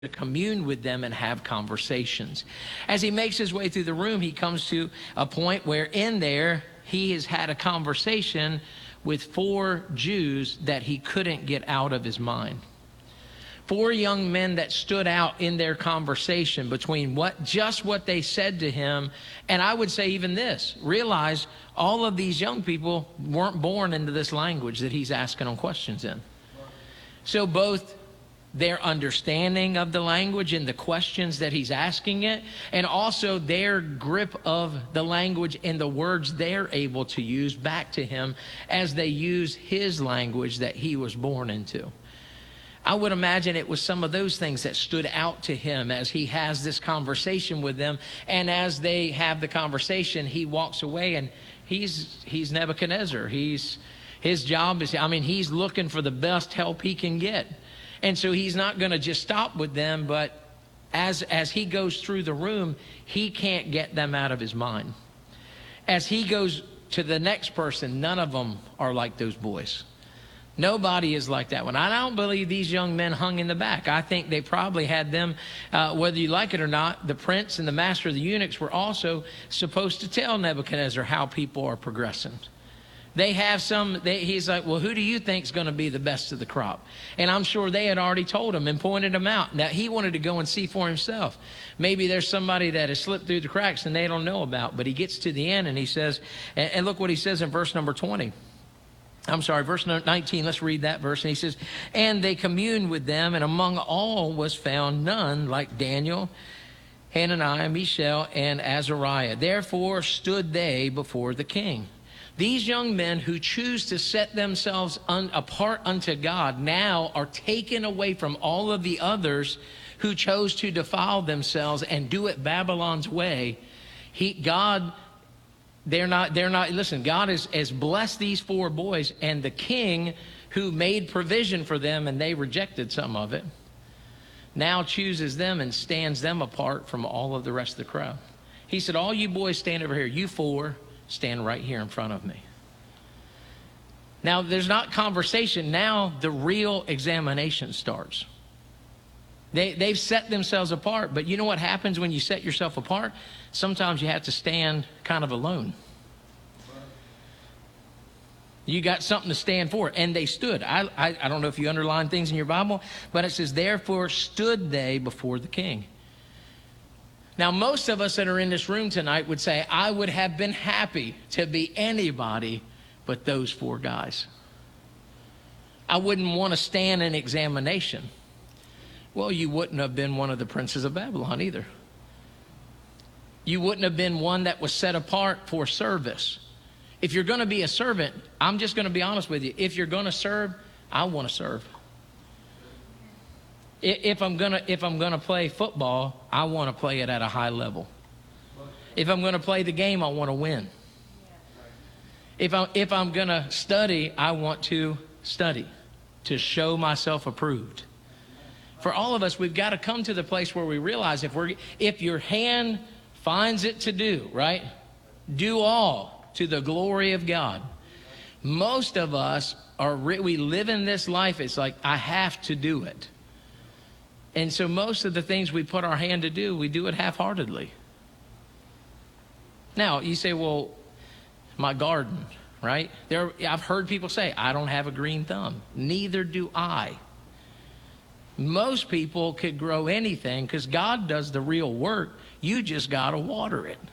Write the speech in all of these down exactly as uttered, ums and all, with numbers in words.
to commune with them and have conversations. As he makes his way through the room, he comes to a point where in there he has had a conversation with four Jews that he couldn't get out of his mind. Four young men that stood out in their conversation between what just what they said to him, and I would say even this, realize all of these young people weren't born into this language that he's asking them questions in. So both their understanding of the language and the questions that he's asking it, and also their grip of the language and the words they're able to use back to him as they use his language that he was born into. I would imagine it was some of those things that stood out to him as he has this conversation with them. And as they have the conversation, he walks away and he's he's Nebuchadnezzar. He's his job is, I mean, he's looking for the best help he can get. And so he's not going to just stop with them, but as as he goes through the room, he can't get them out of his mind. As he goes to the next person, none of them are like those boys. Nobody is like that one. I don't believe these young men hung in the back. I think they probably had them, uh, whether you like it or not, the prince and the master of the eunuchs were also supposed to tell Nebuchadnezzar how people are progressing. They have some, they, he's like, well, who do you think is going to be the best of the crop? And I'm sure they had already told him and pointed him out. Now, he wanted to go and see for himself. Maybe there's somebody that has slipped through the cracks and they don't know about. But he gets to the end and he says, and, and look what he says in verse number twenty. I'm sorry, verse nineteen, let's read that verse. And he says, and they communed with them, and among all was found none like Daniel, Hananiah, Mishael, and Azariah. Therefore stood they before the king. These young men who choose to set themselves un, apart unto God now are taken away from all of the others who chose to defile themselves and do it Babylon's way. He, God, they're not, they're not, listen, God has, has blessed these four boys, and the king who made provision for them and they rejected some of it, now chooses them and stands them apart from all of the rest of the crowd. He said, all you boys stand over here, you four, stand right here in front of me. Now, there's not conversation. Now, the real examination starts. They, they've set themselves apart, but you know what happens when you set yourself apart? Sometimes you have to stand kind of alone. You got something to stand for, and they stood. I, I, I don't know if you underline things in your Bible, but it says, therefore stood they before the king. Now, most of us that are in this room tonight would say, I would have been happy to be anybody but those four guys. I wouldn't want to stand an examination. Well, you wouldn't have been one of the princes of Babylon either. You wouldn't have been one that was set apart for service. If you're going to be a servant, I'm just going to be honest with you. If you're going to serve, I want to serve. If I'm gonna if I'm gonna play football, I want to play it at a high level. If I'm gonna play the game, I want to win. If I if I'm gonna study, I want to study to show myself approved. For all of us, we've got to come to the place where we realize if we're if your hand finds it to do, right, do all to the glory of God. Most of us are we live in this life. It's like I have to do it. And so most of the things we put our hand to do, we do it half-heartedly. Now, you say, well, my garden, right? There, I've heard people say, I don't have a green thumb. Neither do I. Most people could grow anything because God does the real work. You just got to water it.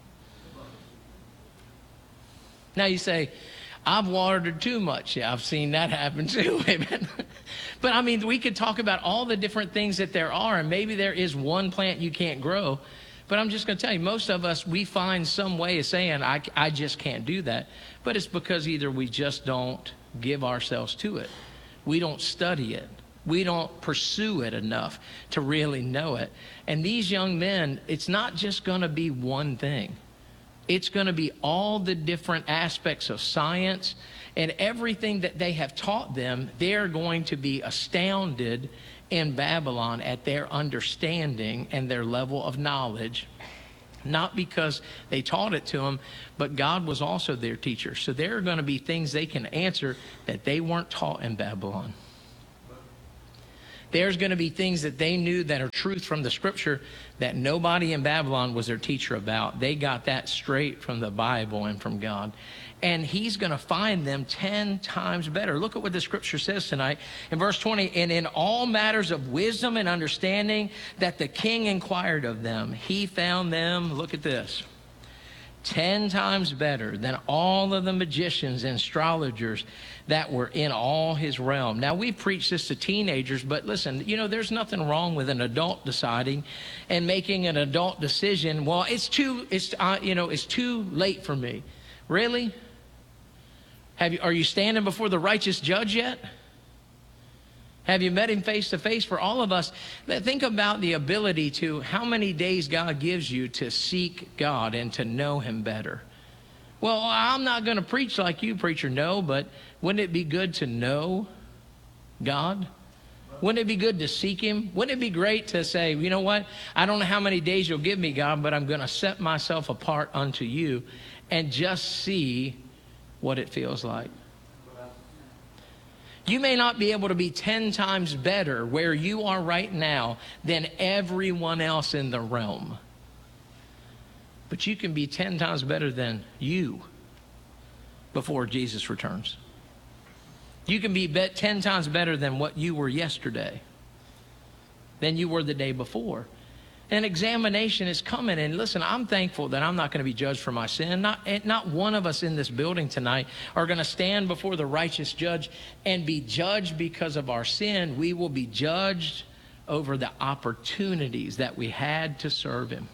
Now you say, I've watered it too much. Yeah, I've seen that happen too. Amen. But I mean, we could talk about all the different things that there are, and maybe there is one plant you can't grow. But I'm just going to tell you, most of us, we find some way of saying, I, I just can't do that. But it's because either we just don't give ourselves to it. We don't study it. We don't pursue it enough to really know it. And these young men, it's not just going to be one thing. It's going to be all the different aspects of science and everything that they have taught them. They're going to be astounded in Babylon at their understanding and their level of knowledge, not because they taught it to them, but God was also their teacher. So there are going to be things they can answer that they weren't taught in Babylon. There's going to be things that they knew that are truth from the scripture that nobody in Babylon was their teacher about. They got that straight from the Bible and from God. And he's going to find them ten times better. Look at what the scripture says tonight in verse twenty. And in all matters of wisdom and understanding that the king inquired of them, he found them, look at this, ten times better than all of the magicians and astrologers that were in all his realm. Now, we preach this to teenagers, but listen, you know, there's nothing wrong with an adult deciding and making an adult decision. Well, it's too, it's, uh, you know, it's too late for me. Really? Have you, are you standing before the righteous judge yet? Have you met him face to face? For all of us, think about the ability to, how many days God gives you to seek God and to know him better. Well, I'm not going to preach like you, preacher. No, but wouldn't it be good to know God? Wouldn't it be good to seek him? Wouldn't it be great to say, you know what? I don't know how many days you'll give me, God, but I'm going to set myself apart unto you and just see what it feels like. You may not be able to be ten times better where you are right now than everyone else in the realm. But you can be ten times better than you before Jesus returns. You can be ten times better than what you were yesterday, than you were the day before. An examination is coming. And listen, I'm thankful that I'm not going to be judged for my sin. Not, not one of us in this building tonight are going to stand before the righteous judge and be judged because of our sin. We will be judged over the opportunities that we had to serve him.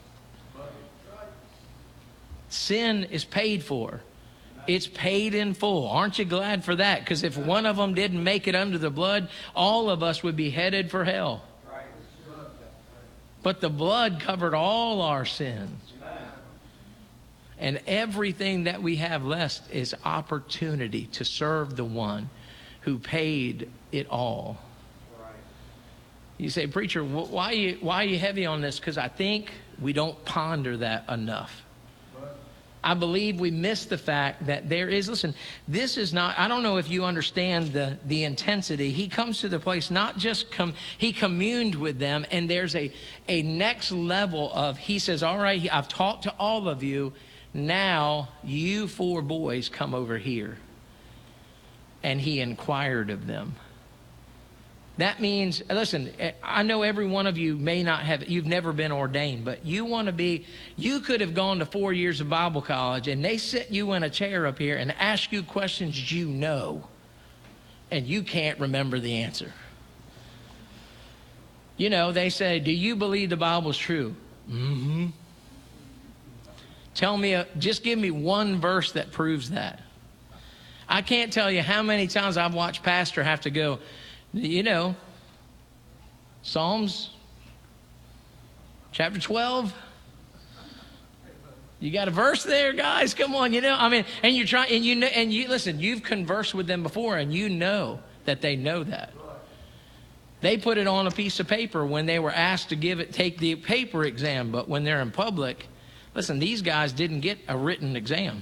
Sin is paid for. It's paid in full. Aren't you glad for that? Because if one of them didn't make it under the blood, all of us would be headed for hell. But the blood covered all our sins. And everything that we have left is opportunity to serve the one who paid it all. You say, preacher, why are you, why are you heavy on this? Because I think we don't ponder that enough. I believe we miss the fact that there is, listen, this is not, I don't know if you understand the, the intensity. He comes to the place, not just come, he communed with them, and there's a, a next level of, he says, all right, I've talked to all of you. Now you four boys come over here. And he inquired of them. That means, listen, I know every one of you may not have, you've never been ordained, but you want to be, you could have gone to four years of Bible college and they sit you in a chair up here and ask you questions you know, and you can't remember the answer. You know, they say, do you believe the Bible's true? Mm-hmm. Tell me, a, just give me one verse that proves that. I can't tell you how many times I've watched pastor have to go, you know, Psalms chapter twelve. You got a verse there, guys? Come on, you know. I mean, and you're trying, and you know, and you listen. You've conversed with them before, and you know that they know that. They put it on a piece of paper when they were asked to give it, take the paper exam. But when they're in public, listen, these guys didn't get a written exam.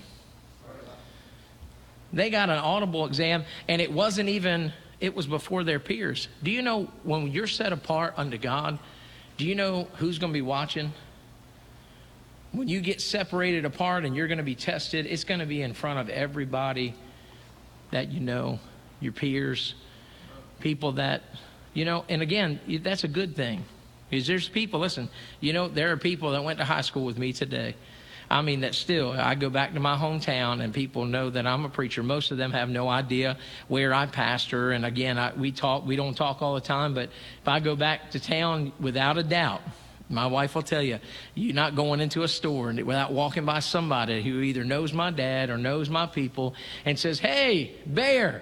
They got an audible exam, and it wasn't even. It was before their peers. Do you know when you're set apart unto God, do you know who's going to be watching? When you get separated apart and you're going to be tested, it's going to be in front of everybody that you know, your peers, people that, you know, and again, that's a good thing. Because there's people, listen, you know, there are people that went to high school with me today. I mean, that still, I go back to my hometown and people know that I'm a preacher. Most of them have no idea where I pastor. And again, I, we talk, we don't talk all the time, but if I go back to town, without a doubt, my wife will tell you, you're not going into a store and without walking by somebody who either knows my dad or knows my people and says, hey, Bear.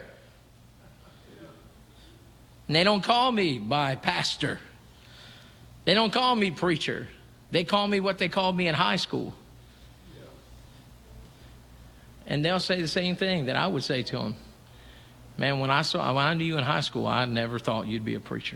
And they don't call me by pastor. They don't call me preacher. They call me what they called me in high school. And they'll say the same thing that I would say to them. Man, when I saw, when I knew you in high school, I never thought you'd be a preacher.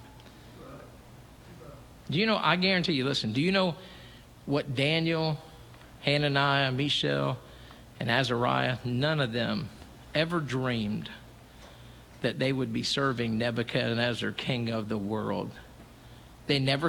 Do you know, I guarantee you, listen, do you know what Daniel, Hananiah, Mishael, and Azariah, none of them ever dreamed that they would be serving Nebuchadnezzar, king of the world. They never